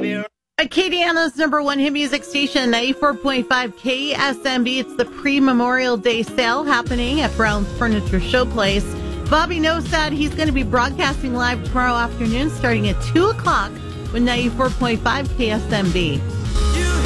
Acadiana's number one hit music station, 94.5 KSMB. It's the pre-Memorial Day sale happening at Brown's Furniture Showplace. Bobby knows that he's going to be broadcasting live tomorrow afternoon starting at 2 o'clock with 94.5 KSMB.